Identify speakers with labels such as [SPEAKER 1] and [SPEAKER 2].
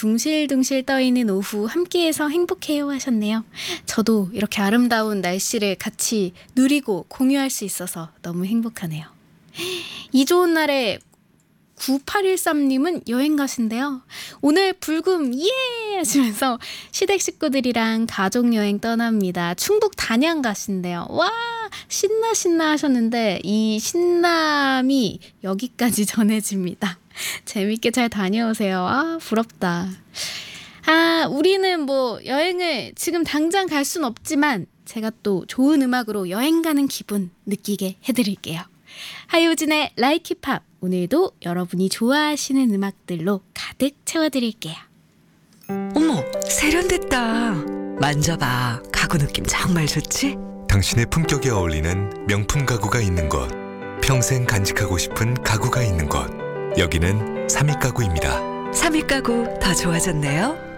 [SPEAKER 1] 둥실둥실 떠있는 오후 함께해서 행복해요 하셨네요. 저도 이렇게 아름다운 날씨를 같이 누리고 공유할 수 있어서 너무 행복하네요. 이 좋은 날에 9813님은 여행 가신대요. 오늘 불금 예 하시면서 시댁 식구들이랑 가족여행 떠납니다. 충북 단양 가신대요. 와 신나 하셨는데 이 신남이 여기까지 전해집니다. 재밌게 잘 다녀오세요. 아 부럽다. 아 우리는 뭐 여행을 지금 당장 갈 순 없지만 제가 또 좋은 음악으로 여행 가는 기분 느끼게 해드릴게요. 하효진의 라이키 팝 오늘도 여러분이 좋아하시는 음악들로 가득 채워드릴게요.
[SPEAKER 2] 어머, 세련됐다. 만져봐. 가구 느낌 정말 좋지?
[SPEAKER 3] 당신의 품격에 어울리는 명품 가구가 있는 곳, 평생 간직하고 싶은 가구가 있는 곳, 여기는 삼익 가구입니다.
[SPEAKER 2] 삼익 가구 더 좋아졌네요.